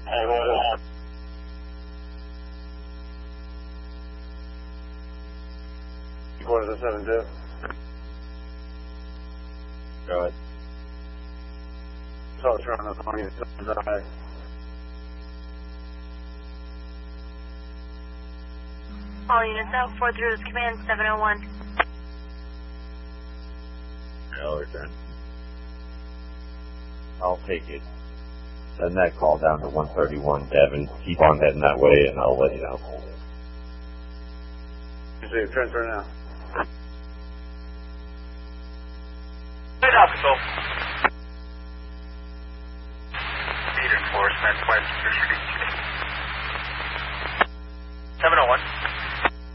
Hey, what? Quarter to 7-2. Go ahead. So turn on the phone. All units out, 4 through is command 701. I'll return. I'll take it. Send that call down to 131 Devon. Keep on heading that way, and I'll let you know. You see, transfer now. Good officer. Speed enforcement, West Street. 701.